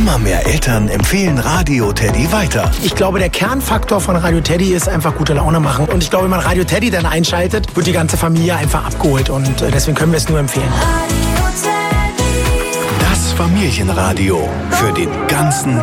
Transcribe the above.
Immer mehr Eltern empfehlen Radio Teddy weiter. Ich glaube, der Kernfaktor von Radio Teddy ist einfach gute Laune machen. Und ich glaube, wenn man Radio Teddy dann einschaltet, wird die ganze Familie einfach abgeholt. Und deswegen können wir es nur empfehlen. Das Familienradio für den ganzen